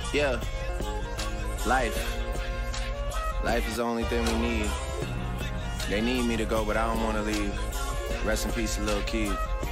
Yeah, life. Life is the only thing we need. They need me to go, but I don't want to leave. Rest in peace to Lil Keed.